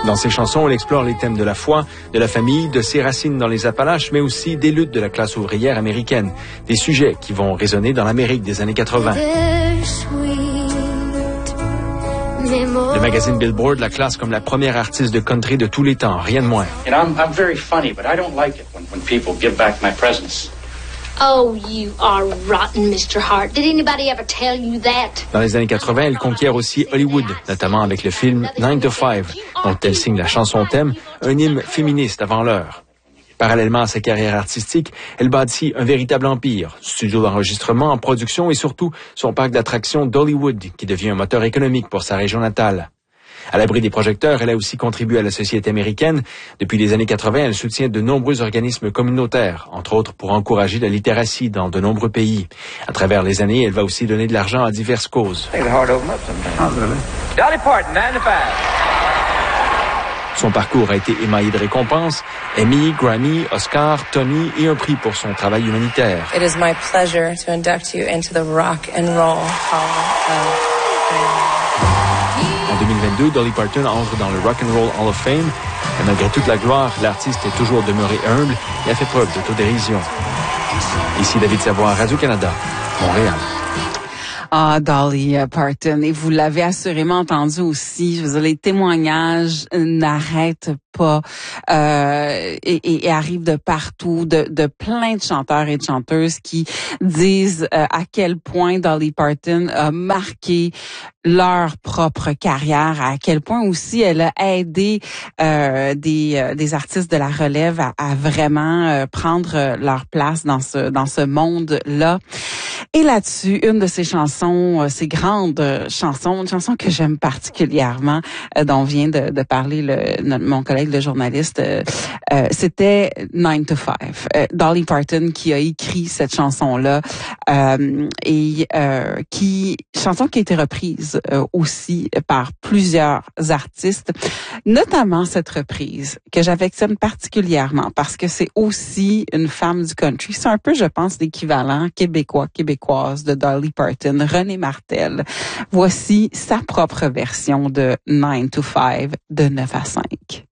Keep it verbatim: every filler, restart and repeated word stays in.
Dans ses chansons, elle explore les thèmes de la foi, de la famille, de ses racines dans les Appalaches, mais aussi des luttes de la classe ouvrière américaine. Des sujets qui vont résonner dans l'Amérique des années quatre-vingt. Le magazine Billboard la classe comme la première artiste de country de tous les temps, rien de moins. You know, I'm, I'm very funny, but I don't like it when, when people give back my presents. Oh, you are rotten, Mister Hart. Did anybody ever tell you that? Dans les années quatre-vingt, elle conquiert aussi Hollywood, notamment avec le film nine to five, dont elle signe la chanson thème, un hymne féministe avant l'heure. Parallèlement à sa carrière artistique, elle bâtit un véritable empire, studio d'enregistrement, en production et surtout son parc d'attractions d'Hollywood, qui devient un moteur économique pour sa région natale. À l'abri des projecteurs, elle a aussi contribué à la société américaine. Depuis les années quatre-vingt, elle soutient de nombreux organismes communautaires, entre autres pour encourager la littératie dans de nombreux pays. À travers les années, elle va aussi donner de l'argent à diverses causes. Son parcours a été émaillé de récompenses, Emmy, Grammy, Oscar, Tony et un prix pour son travail humanitaire. It is my pleasure to induct you into the Rock and Roll Hall of Fame. En deux mille vingt-deux, Dolly Parton entre dans le Rock and Roll Hall of Fame. Et malgré toute la gloire, l'artiste est toujours demeuré humble et a fait preuve d'autodérision. Ici David Savoie, Radio-Canada, Montréal. Ah, Dolly Parton. Et vous l'avez assurément entendu aussi. Je veux dire, les témoignages n'arrêtent pas euh, et, et arrivent de partout, de, de plein de chanteurs et de chanteuses qui disent euh, à quel point Dolly Parton a marqué leur propre carrière, à quel point aussi elle a aidé euh, des, euh, des artistes de la relève à, à vraiment euh, prendre leur place dans ce dans ce monde-là. Et là-dessus, une de ces chansons, euh, ces grandes euh, chansons, une chanson que j'aime particulièrement, euh, dont vient de, de parler le, notre, mon collègue le journaliste, euh, euh, c'était nine to five. Euh, Dolly Parton qui a écrit cette chanson-là euh, et euh, qui chanson qui a été reprise euh, aussi par plusieurs artistes, notamment cette reprise que j'affectionne particulièrement parce que c'est aussi une femme du country. C'est un peu, je pense, l'équivalent québécois, québécoise de Dolly Parton, René Martel. Voici sa propre version de nine to five de neuf à cinq.